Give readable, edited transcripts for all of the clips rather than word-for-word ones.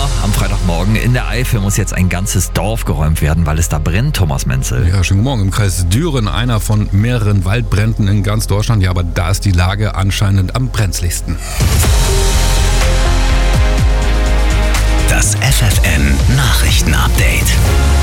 am Freitagmorgen. In der Eifel muss jetzt ein ganzes Dorf geräumt werden, weil es da brennt, Thomas Menzel. Ja, schönen guten Morgen. Im Kreis Düren, einer von mehreren Waldbränden in ganz Deutschland. Ja, aber da ist die Lage anscheinend am brenzligsten. Das FFN-Nachrichten-Update.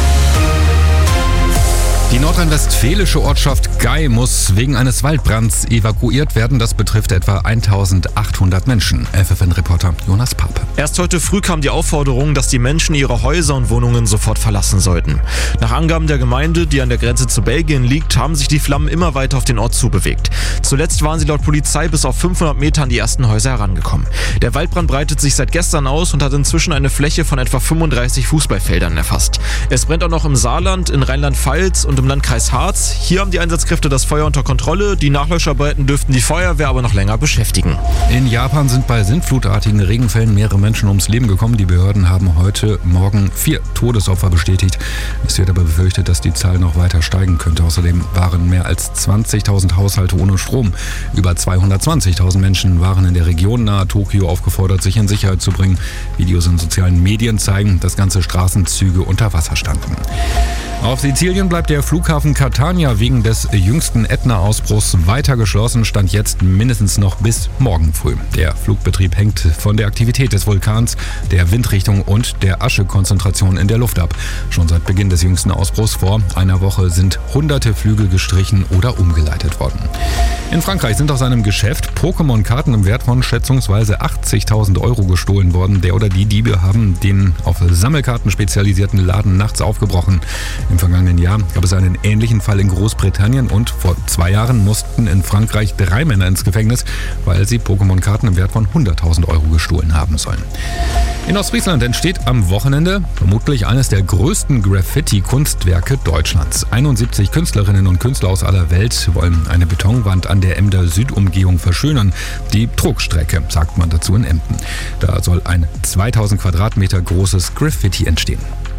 Die nordrhein-westfälische Ortschaft Gei muss wegen eines Waldbrands evakuiert werden. Das betrifft etwa 1800 Menschen. FFN-Reporter Jonas Pape. Erst heute früh kam die Aufforderung, dass die Menschen ihre Häuser und Wohnungen sofort verlassen sollten. Nach Angaben der Gemeinde, die an der Grenze zu Belgien liegt, haben sich die Flammen immer weiter auf den Ort zubewegt. Zuletzt waren sie laut Polizei bis auf 500 Meter an die ersten Häuser herangekommen. Der Waldbrand breitet sich seit gestern aus und hat inzwischen eine Fläche von etwa 35 Fußballfeldern erfasst. Es brennt auch noch im Saarland, in Rheinland-Pfalz und im Landkreis Harz. Hier haben die Einsatzkräfte das Feuer unter Kontrolle. Die Nachlöscharbeiten dürften die Feuerwehr aber noch länger beschäftigen. In Japan sind bei sintflutartigen Regenfällen mehrere Menschen ums Leben gekommen. Die Behörden haben heute Morgen 4 Todesopfer bestätigt. Es wird aber befürchtet, dass die Zahl noch weiter steigen könnte. Außerdem waren mehr als 20.000 Haushalte ohne Strom. Über 220.000 Menschen waren in der Region nahe Tokio aufgefordert, sich in Sicherheit zu bringen. Videos in sozialen Medien zeigen, dass ganze Straßenzüge unter Wasser standen. Auf Sizilien bleibt der Flughafen Catania wegen des jüngsten Ätna-Ausbruchs weiter geschlossen, stand jetzt mindestens noch bis morgen früh. Der Flugbetrieb hängt von der Aktivität des Vulkans, der Windrichtung und der Aschekonzentration in der Luft ab. Schon seit Beginn des jüngsten Ausbruchs vor einer Woche sind hunderte Flüge gestrichen oder umgeleitet worden. In Frankreich sind aus einem Geschäft Pokémon-Karten im Wert von schätzungsweise 80.000 € gestohlen worden. Der oder die Diebe haben den auf Sammelkarten spezialisierten Laden nachts aufgebrochen. Im vergangenen Jahr gab es einen ähnlichen Fall in Großbritannien und vor 2 Jahren mussten in Frankreich 3 Männer ins Gefängnis, weil sie Pokémon-Karten im Wert von 100.000 € gestohlen haben sollen. In Ostfriesland entsteht am Wochenende vermutlich eines der größten Graffiti-Kunstwerke Deutschlands. 71 Künstlerinnen und Künstler aus aller Welt wollen eine Betonwand an der Emder Südumgehung verschönern. Die Druckstrecke, sagt man dazu in Emden. Da soll ein 2000 Quadratmeter großes Graffiti entstehen.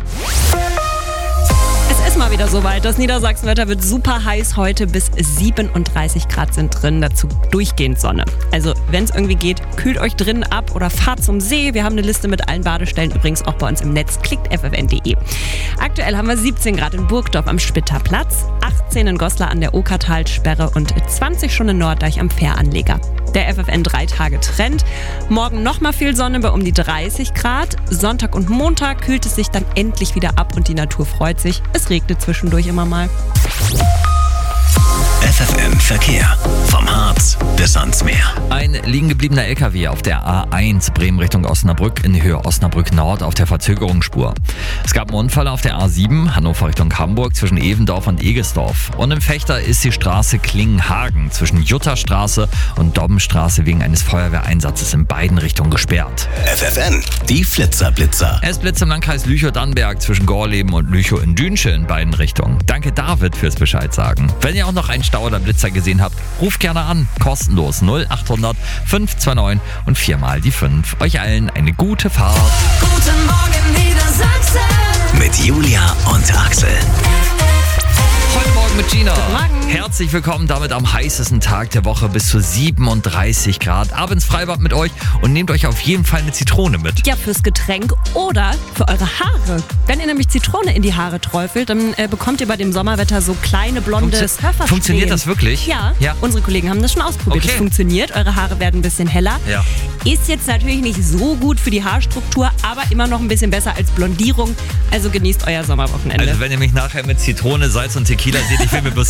Es ist mal wieder soweit. Das Niedersachsenwetter wird super heiß heute. Bis 37 Grad sind drin. Dazu durchgehend Sonne. Also wenn es irgendwie geht, kühlt euch drinnen ab oder fahrt zum See. Wir haben eine Liste mit allen Badestellen übrigens auch bei uns im Netz. Klickt ffn.de. Aktuell haben wir 17 Grad in Burgdorf am Spitterplatz, 18 in Goslar an der Okertalsperre und 20 schon in Norddeich am Fähranleger. Der FFN 3-Tage-Trend. Morgen nochmal viel Sonne bei um die 30 Grad. Sonntag und Montag kühlt es sich dann endlich wieder ab und die Natur freut sich. Es regnet zwischendurch immer mal. FFN Verkehr. Vom Harz bis ans Meer. Ein liegen gebliebener LKW auf der A1 Bremen Richtung Osnabrück in Höhe Osnabrück Nord auf der Verzögerungsspur. Es gab einen Unfall auf der A7 Hannover Richtung Hamburg zwischen Evendorf und Egesdorf. Und im Fechter ist die Straße Klingenhagen zwischen Jutterstraße und Dobbenstraße wegen eines Feuerwehreinsatzes in beiden Richtungen gesperrt. FFN, die Flitzer-Blitzer. Es blitzt im Landkreis Lüchow-Dannenberg zwischen Gorleben und Lüchow in Dünsche in beiden Richtungen. Danke David fürs Bescheid sagen. Wenn ihr auch noch einen Stau oder Blitzer gesehen habt, ruft gerne an. Kostenlos 0800 529 und 4 mal die 5. Euch allen eine gute Fahrt. Guten Morgen Niedersachsen. Mit Julia und Axel. Heute Morgen mit Gina. Guten Morgen. Herzlich willkommen damit am heißesten Tag der Woche bis zu 37 Grad. Ab ins Freibad mit euch und nehmt euch auf jeden Fall eine Zitrone mit. Ja, fürs Getränk oder für eure Haare. Wenn ihr nämlich Zitrone in die Haare träufelt, dann bekommt ihr bei dem Sommerwetter so kleine blonde Surfersträhnen. Funktioniert das wirklich? Ja, unsere Kollegen haben das schon ausprobiert. Okay. Es funktioniert, eure Haare werden ein bisschen heller. Ja. Ist jetzt natürlich nicht so gut für die Haarstruktur, aber immer noch ein bisschen besser als Blondierung. Also genießt euer Sommerwochenende. Also wenn ihr mich nachher mit Zitrone, Salz und Tequila seht, ich will mir bloß